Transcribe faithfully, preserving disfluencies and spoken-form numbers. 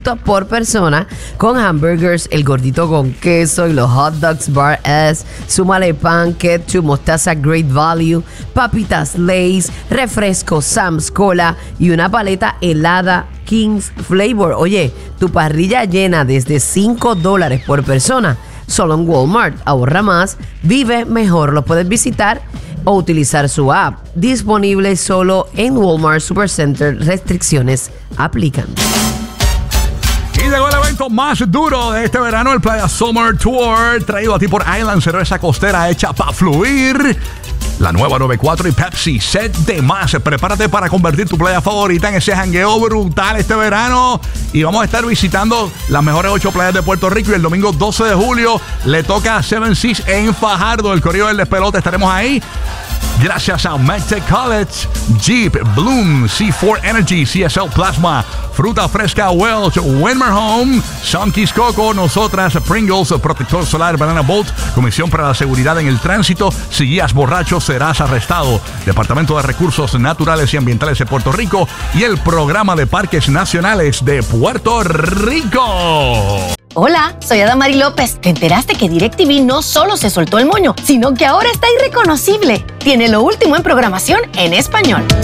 por persona con hamburgers, el gordito con queso y los hot dogs Bar S. Súmale pan, ketchup, mostaza Great Value, papitas Lay's, refresco Sam's Cola y una paleta helada King's Flavor. Oye, tu parrilla llena desde cinco dólares por persona. Solo en Walmart. Ahorra más, vive mejor. Lo puedes visitar o utilizar su app. Disponible solo en Walmart Supercenter. Restricciones aplican. Y llegó el evento más duro de este verano, el Playa Summer Tour, traído a ti por Island, cerveza costera hecha para fluir. La nueva noventa y cuatro y Pepsi, Sed de Más. Prepárate para convertir tu playa favorita en ese jangueo brutal este verano. Y vamos a estar visitando las mejores ocho playas de Puerto Rico. Y el domingo doce de julio le toca a Seven Seas en Fajardo. El Correo del Despelote, estaremos ahí. Gracias a MedTech College, Jeep, Bloom, C cuatro Energy, C S L Plasma, Fruta Fresca Welch, Winmer Home, Sunkeys Coco, nosotras, Pringles, Protector Solar, Banana Bolt, Comisión para la Seguridad en el Tránsito. Si guías borracho serás arrestado. Departamento de Recursos Naturales y Ambientales de Puerto Rico y el Programa de Parques Nacionales de Puerto Rico. Hola, soy Adamari López. ¿Te enteraste que DirecTV no solo se soltó el moño, sino que ahora está irreconocible? Tiene lo último en programación en español.